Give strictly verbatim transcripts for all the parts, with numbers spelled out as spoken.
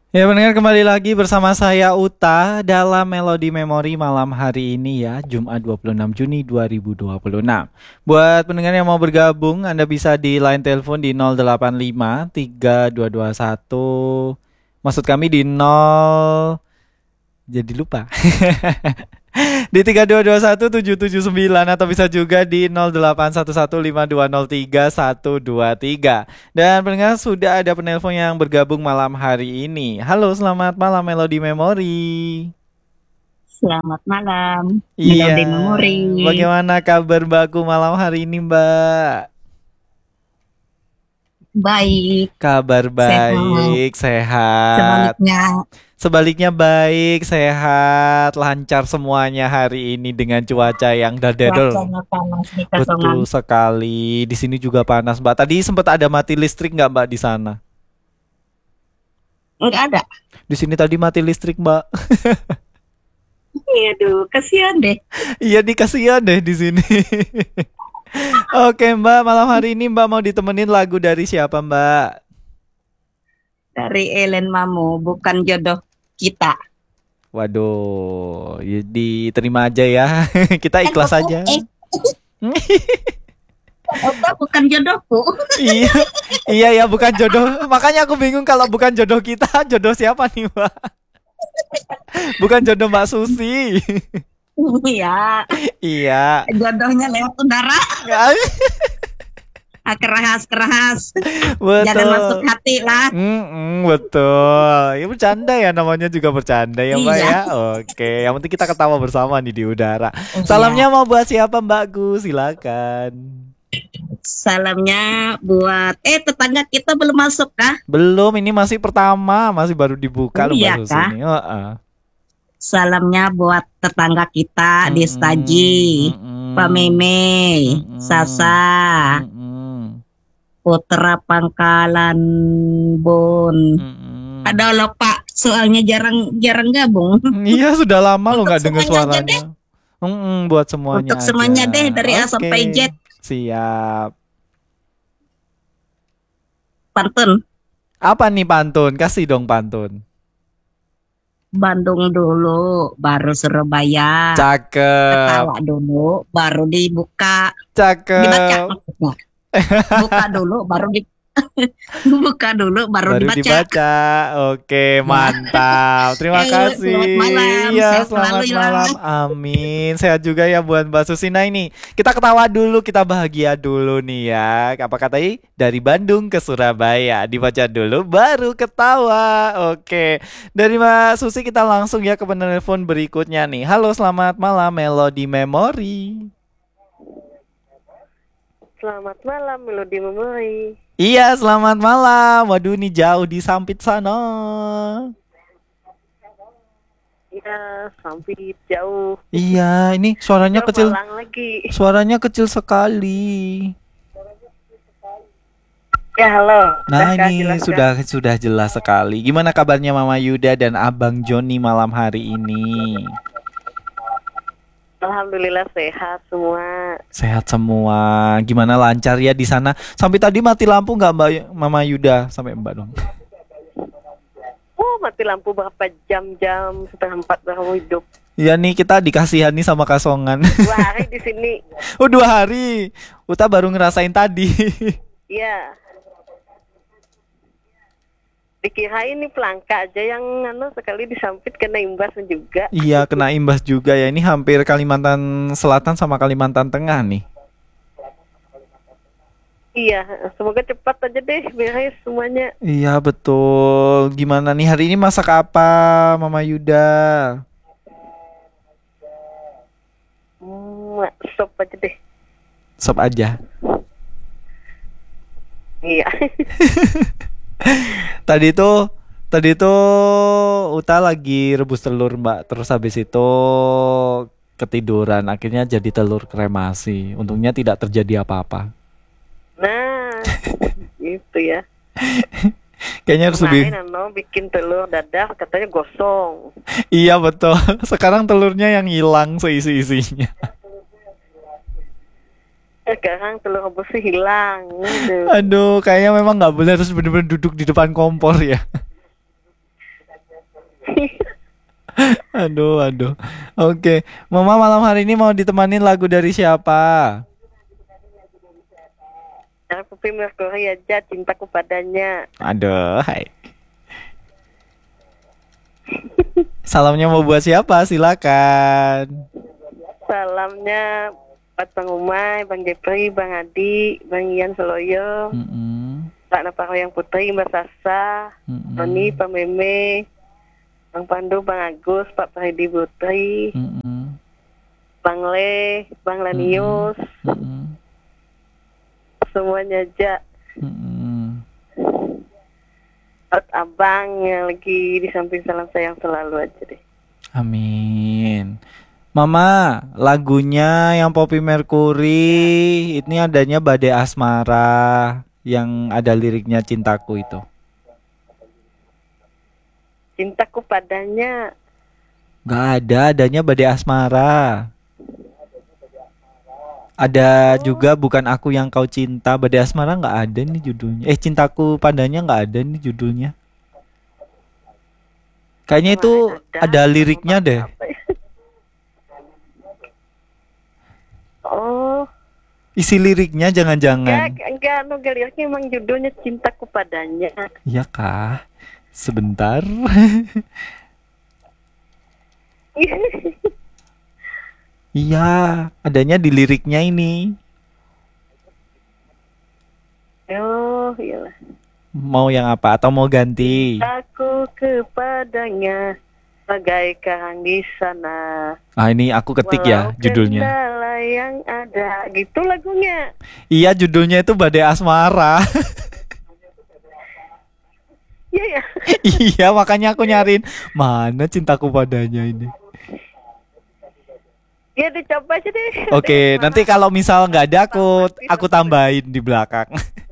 Ya pendengar kembali lagi bersama saya Uta dalam Melodi Memori malam hari ini ya Jumat dua puluh enam Juni dua ribu dua puluh enam. Buat pendengar yang mau bergabung Anda bisa di line telepon di nol delapan lima tiga dua dua satu. Maksud kami di nol. Jadi lupa. Di tiga dua dua satu tujuh tujuh sembilan atau bisa juga di nol delapan satu satu lima dua nol tiga satu dua tiga. Dan pendengar sudah ada penelpon yang bergabung malam hari ini. Halo, selamat malam Melodi Memori. Selamat malam, Iya, Melodi Memori. bagaimana kabar Mbakku malam hari ini, Mbak? Baik, Kabar sehat. baik, sehat. Sebaliknya, Sebaliknya baik, sehat, lancar semuanya hari ini dengan cuaca yang dadedel. cuacanya panas di Kasongan. Betul sekali. Di sini juga panas, Mbak. Tadi sempat ada mati listrik nggak, Mbak, di sana? Enggak ada. Di sini tadi mati listrik, Mbak. Aduh, kasihan deh. Iya, nih kasihan deh di sini. Oke, Mbak. Malam hari ini Mbak mau ditemenin lagu dari siapa, Mbak? Dari Ellen Mamo, bukan jodoh kita. Waduh, ya diterima aja ya. Kita Kan ikhlas Opa, aja. eh, Opa bukan jodohku. Iya, iya ya bukan jodoh. Makanya aku bingung kalau bukan jodoh kita, jodoh siapa nih, Mbak? Bukan jodoh Mbak Susi. Iya, Iya. jodohnya lewat udara. Ah, kerahas, kerahas. Jangan masuk Betul. hati lah. Mm-mm, betul. Ya bercanda ya namanya juga bercanda ya Mbak Iya, ya. Oke, yang penting kita ketawa bersama nih di udara. iya. Salamnya mau buat siapa Mbakku? Silakan. Salamnya buat, eh tetangga kita belum masuk kah? Belum, ini masih pertama, masih baru dibuka Oh loh Mbak iya Susi kah? ini. Heeh. Salamnya buat tetangga kita di Staji, Mm-mm, Pak mm-mm, Meme, Sasa, mm-mm, mm-mm, Putra Pangkalan Bun. mm-mm. Ada loh Pak, soalnya jarang jarang gabung. Iya sudah lama lo Untuk nggak dengar semuanya aja suaranya. deh, Mm-mm, buat semuanya untuk aja. semuanya deh dari A Oke, sampai Z. siap. Pantun, Apa nih pantun? Kasih dong pantun. Bandung dulu, baru Surabaya. Cakep, Ketawa dulu, baru dibuka, dibaca cakep. maksudnya. Buka dulu, baru di buka dulu, baru Baru dibaca. dibaca. Oke, Ya. mantap. Terima Eh, kasih. selamat malam, Iya, sehat selalu selamat ya. malam. Amin. Sehat juga ya buat Mbak Susina ini. Kita ketawa dulu, kita bahagia dulu nih ya. Apa katanya? Dari Bandung ke Surabaya. Dibaca dulu, baru ketawa. Oke. Dari Mbak Susi kita langsung ya ke penelpon berikutnya nih. Halo, selamat malam Melody Memory. Selamat malam, Melodi Memori. Iya, selamat malam. Waduh, ini jauh di Sampit sana. Ya, sampai jauh. Iya, ini suaranya Udah kecil. Malang lagi. Suaranya kecil sekali. Ya, halo. Nah, Udahkah ini jelas kah? sudah sudah jelas sekali. Gimana kabarnya Mama Yuda dan Abang Joni malam hari ini? Alhamdulillah sehat semua. Sehat semua. Gimana lancar ya di sana? Sampai tadi mati lampu nggak Mbak Mama Yuda? Sampai Mbak dong. Oh, mati lampu berapa jam-jam setengah empat baru hidup. Iya nih kita dikasihani sama Kasongan. Dua hari di sini. Oh dua hari. Uta baru ngerasain tadi. Ya, dikira ini pelangka aja yang anu sekali disampit kena imbasnya juga. Iya kena imbas juga ya. Ini hampir Kalimantan Selatan sama Kalimantan Tengah nih. Iya, semoga cepat aja deh beres semuanya. Iya betul. Gimana nih hari ini masak apa, Mama Yuda? Hmm, stop aja deh. Sop aja. Iya. Tadi tuh, tadi tuh Uta lagi rebus telur Mbak. Terus habis itu ketiduran. Akhirnya jadi telur kremasi. Untungnya tidak terjadi apa-apa. Nah, gitu ya. Kayaknya harus lebih. Kemarin ano bikin telur dadar katanya gosong. Iya betul. Sekarang telurnya yang hilang seisi-isinya. Sekarang telur rebusnya hilang. Aduh. Aduh, kayaknya memang nggak boleh harus bener-bener duduk di depan kompor ya. Aduh, aduh. Oke, Mama malam hari ini mau ditemanin lagu dari siapa? Dari Pupi Mercury aja, cintaku padanya. Aduh, hai. Salamnya mau buat siapa? Silakan. Salamnya buat Bang Umay, Bang Jepri, Bang Adi, Bang Ian Seloyo, Mm-mm. Pak Naparoyang Putri, Mbak Sasa, Mm-mm. Tony, Pak Meme, Bang Pandu, Bang Agus, Pak Freddy Putri, Mm-mm. Bang Le, Bang Lanius, Mm-mm. semuanya aja. Mm-mm. Buat abang yang lagi di samping salam sayang selalu aja deh. Amin. Mama, lagunya yang Poppy Mercury ini adanya Badai Asmara yang ada liriknya Cintaku itu. Cintaku padanya. Gak ada, adanya Badai Asmara. Ada juga Bukan Aku Yang Kau Cinta. Badai Asmara nggak ada nih judulnya. Eh, Cintaku Padanya nggak ada nih judulnya. Kayaknya itu ada liriknya deh. Oh, Isi liriknya ya jangan-jangan. enggak, no liriknya emang judulnya Cintaku Padanya. Iya kah? Sebentar. Iya, adanya di liriknya ini. Oh, iyalah. Mau yang apa? Atau mau ganti? Aku kepadanya bagaikan di sana. Ah, ini aku ketik ya Walau judulnya. kendala yang ada, gitu lagunya. Iya, judulnya itu Badai Asmara. Iya ya. Iya, makanya aku nyariin mana Cintaku Padanya ini. Ya dicoba aja deh. Oke, nanti kalau misal nggak ada aku aku tambahin di belakang.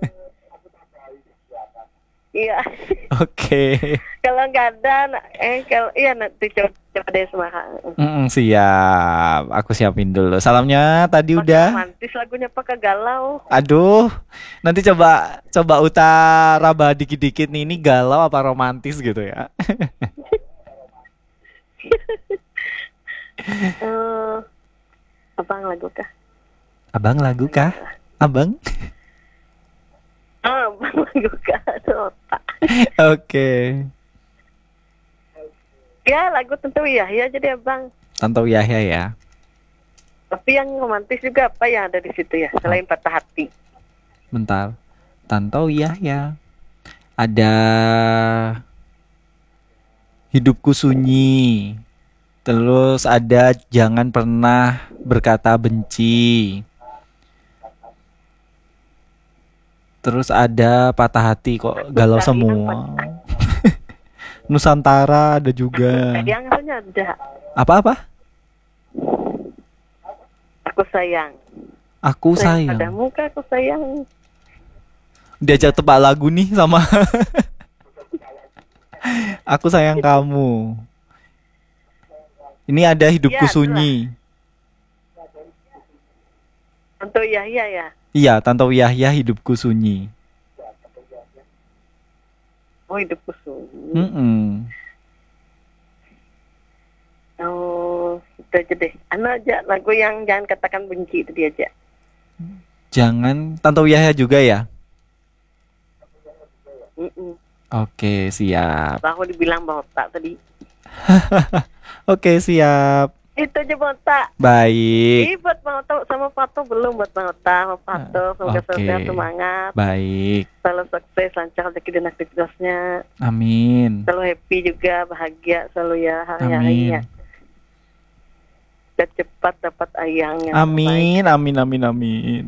Iya. Oke. Kalau nggak ada, na- eh kalau iya nanti coba, coba deh semua. Mm, siap. Aku siapin dulu. Salamnya tadi udah. Romantis lagunya pakai galau. Aduh, nanti coba coba utara dikit-dikit nih, ini galau apa romantis gitu ya. Eh, abang lagu kah? Abang lagu kah? Abang? Ah, abang lagu kah? Aduh, otak. Oke. Ya lagu tentu ya, ya jadi abang. Tanto Yahya ya. Tapi yang romantis juga apa yang ada di situ ya, selain patah hati. Bentar. Tanto Yahya. Ada Hidupku Sunyi. Terus ada Jangan Pernah Berkata Benci. Terus ada Patah Hati, kok galau semua. Nusantara ada juga. Yang harusnya ada. Apa-apa? Aku sayang. Aku sayang. Padamu kah aku sayang. Diajak tebak lagu nih sama. Aku sayang kamu. Ini ada Hidupku Ya, Sunyi. Tentu ya, ya ya. Iya, Tanto Yahya Hidupku Sunyi. Oh hidupku sunyi. Mm-mm. Oh itu aja deh. Anu aja lagu yang jangan katakan benci itu dia aja. Jangan Tanto Yahya juga ya? Mm-mm. Oke, siap. Baru dibilang botak tadi. Oke, siap. Itu aja botak. Baik. Ih buat Bang Oto sama Pato belum buat Bang Oto sama Pato. Semoga Oke. sehat semangat. Baik. Selalu sukses, lancar rezeki dan aktivitasnya. Amin. Selalu happy juga, bahagia selalu ya Amin. hari-harinya. Dan cepat dapat ayang yang Amin, amin, amin, amin.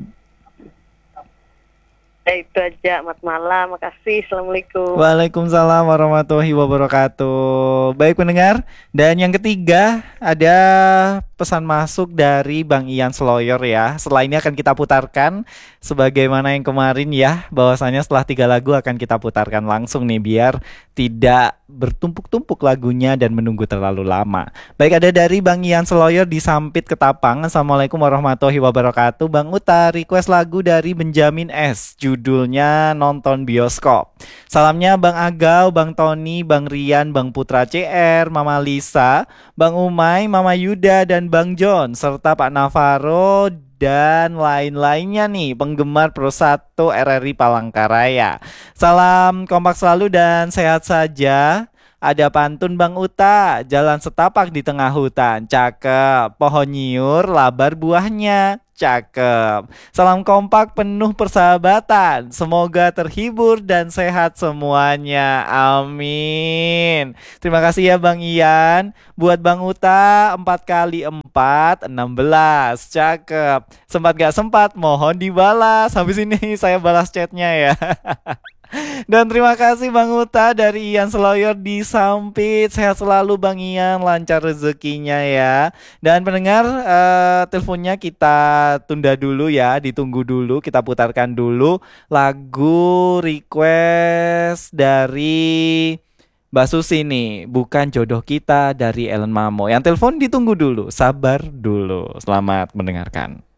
Ya itu aja, selamat malam, makasih, assalamualaikum. Waalaikumsalam warahmatullahi wabarakatuh. Baik pendengar, dan yang ketiga ada pesan masuk dari Bang Ian Seloyor ya. Setelah ini akan kita putarkan sebagaimana yang kemarin ya, bahwasanya setelah tiga lagu akan kita putarkan langsung nih biar tidak bertumpuk-tumpuk lagunya dan menunggu terlalu lama. Baik, ada dari Bang Ian Seloyor di Sampit Ketapang. Assalamualaikum warahmatullahi wabarakatuh. Bang Uta request lagu dari Benjamin S. judulnya nonton bioskop. Salamnya Bang Agau, Bang Tony, Bang Rian, Bang Putra C R, Mama Lisa, Bang Umay, Mama Yuda, dan Bang John, serta Pak Navarro dan lain-lainnya nih penggemar Pro satu R R I Palangkaraya. Salam kompak selalu dan sehat saja. Ada pantun Bang Uta, jalan setapak di tengah hutan, cakep. Pohon nyiur, labar buahnya, cakep. Salam kompak penuh persahabatan, semoga terhibur dan sehat semuanya, amin. Terima kasih ya Bang Ian. Buat Bang Uta, empat kali empat, enam belas, cakep. Sempat gak sempat, mohon dibalas. Habis ini saya balas chatnya ya. Dan terima kasih Bang Uta dari Ian Seloyor di Sampit. Sehat selalu Bang Ian, lancar rezekinya ya. Dan pendengar, uh, teleponnya kita tunda dulu ya, ditunggu dulu. Kita putarkan dulu lagu request dari Mbak Susi nih, Bukan Jodoh Kita dari Ellen Mamo. Yang telepon ditunggu dulu, sabar dulu. Selamat mendengarkan.